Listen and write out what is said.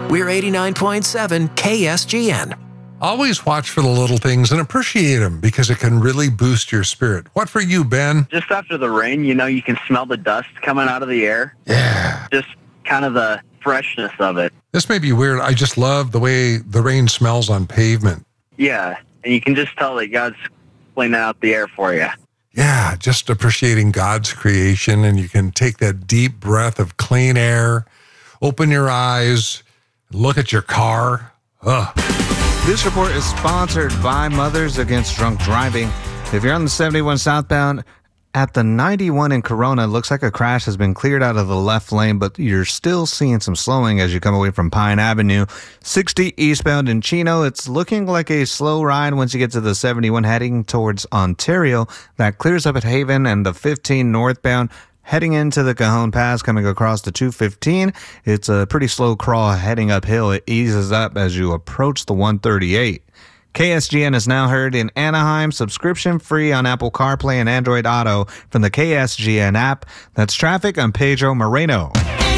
We're 89.7 KSGN. Always watch for the little things and appreciate them because it can really boost your spirit. What for you, Ben? Just after the rain, you can smell the dust coming out of the air. Yeah. Just kind of the freshness of it. This may be weird. I just love the way the rain smells on pavement. Yeah, and you can just tell that God's cleaning out the air for you. Yeah, just appreciating God's creation, and you can take that deep breath of clean air, open your eyes, look at your car. Ugh. This report is sponsored by Mothers Against Drunk Driving. If you're on the 71 southbound at the 91 in Corona, it looks like a crash has been cleared out of the left lane, but you're still seeing some slowing as you come away from Pine Avenue. 60 eastbound in Chino, it's looking like a slow ride once you get to the 71 heading towards Ontario. That clears up at Haven, and the 15 northbound heading into the Cajon Pass, coming across the 215, it's a pretty slow crawl heading uphill. It eases up as you approach the 138. KSGN is now heard in Anaheim, subscription free on Apple CarPlay and Android Auto from the KSGN app. That's traffic. I'm Pedro Moreno.